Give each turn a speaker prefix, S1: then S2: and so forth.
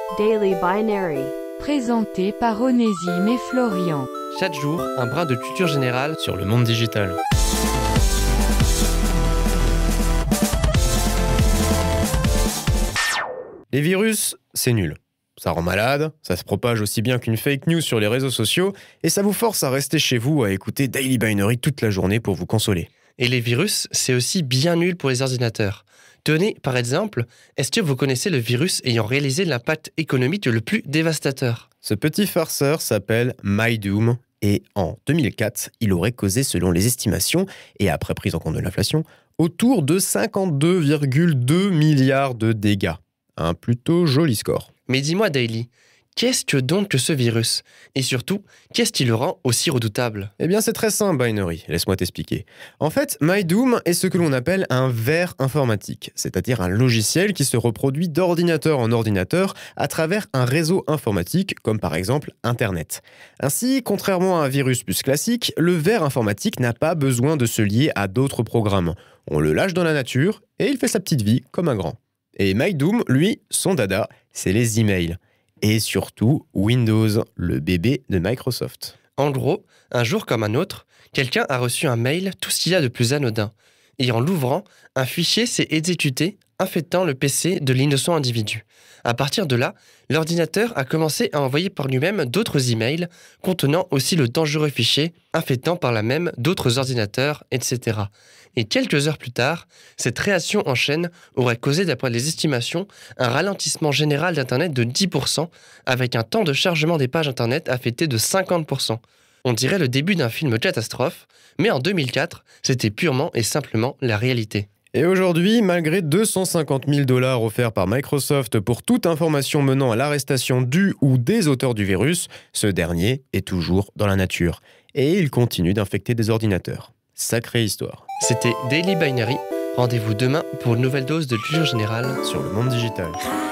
S1: Daily Binary.
S2: Présenté par Onésime et Florian.
S3: Chaque jour, un brin de culture générale
S4: sur le monde digital. Les virus, c'est nul. Ça rend malade, ça se propage aussi bien qu'une fake news sur les réseaux sociaux, et ça vous force à rester chez vous à écouter Daily Binary toute la journée pour vous consoler.
S3: Et les virus, c'est aussi bien nul pour les ordinateurs. Tenez, par exemple, est-ce que vous connaissez le virus ayant réalisé l'impact économique le plus dévastateur ?
S4: Ce petit farceur s'appelle MyDoom, et en 2004, il aurait causé, selon les estimations, et après prise en compte de l'inflation, autour de 52,2 milliards de dégâts. Un plutôt joli score.
S3: Mais dis-moi, Daily, qu'est-ce que donc que ce virus ? Et surtout, qu'est-ce qui le rend aussi redoutable ?
S4: Eh bien, c'est très simple, Binary. Laisse-moi t'expliquer. En fait, MyDoom est ce que l'on appelle un ver informatique, c'est-à-dire un logiciel qui se reproduit d'ordinateur en ordinateur à travers un réseau informatique, comme par exemple Internet. Ainsi, contrairement à un virus plus classique, le ver informatique n'a pas besoin de se lier à d'autres programmes. On le lâche dans la nature et il fait sa petite vie comme un grand. Et MyDoom, lui, son dada, c'est les emails. Et surtout Windows, le bébé de Microsoft.
S3: En gros, un jour comme un autre, quelqu'un a reçu un mail, tout ce qu'il y a de plus anodin. Et en l'ouvrant, un fichier s'est exécuté, infectant le PC de l'innocent individu. À partir de là, l'ordinateur a commencé à envoyer par lui-même d'autres emails contenant aussi le dangereux fichier, infectant par là même d'autres ordinateurs, etc. Et quelques heures plus tard, cette réaction en chaîne aurait causé, d'après les estimations, un ralentissement général d'Internet de 10%, avec un temps de chargement des pages Internet affecté de 50%. On dirait le début d'un film catastrophe, mais en 2004, c'était purement et simplement la réalité.
S4: Et aujourd'hui, malgré 250 000 $ offerts par Microsoft pour toute information menant à l'arrestation du ou des auteurs du virus, ce dernier est toujours dans la nature. Et il continue d'infecter des ordinateurs. Sacrée histoire.
S3: C'était Daily Binary. Rendez-vous demain pour une nouvelle dose de culture générale
S4: sur le monde digital.